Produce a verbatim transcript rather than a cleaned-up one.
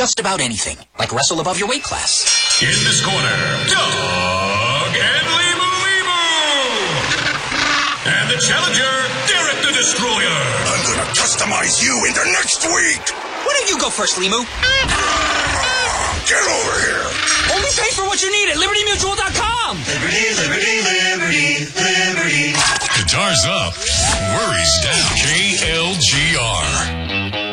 just about anything, like wrestle above your weight class. In this corner, Doug and Limu Limu. And the challenger, Derek the Destroyer. I'm gonna customize you into next week. Why don't you go first, Limu? Get over here. Only pay for what you need at Liberty Mutual dot com. Liberty, liberty, liberty, liberty. Guitars up, worries down. K L G R.